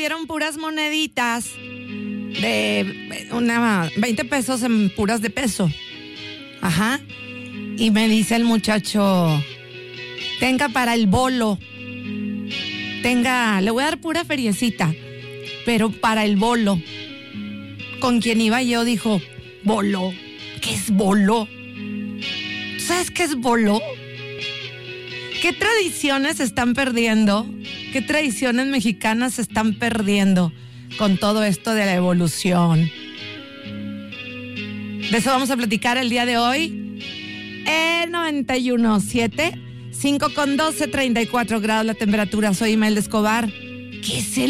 dieron puras moneditas de 20 pesos en puras de peso. Ajá. Y me dice el muchacho, tenga para el bolo. Tenga, le voy a dar pura feriecita, pero para el bolo. Con quien iba yo dijo, bolo. ¿Qué es bolo? ¿Sabes qué es bolo? ¿Qué tradiciones se están perdiendo? ¿Qué tradiciones mexicanas se están perdiendo con todo esto de la evolución? De eso vamos a platicar el día de hoy. 91.7, 5 con 12, 34 grados la temperatura. Soy Imelda Escobar. ¿Qué es el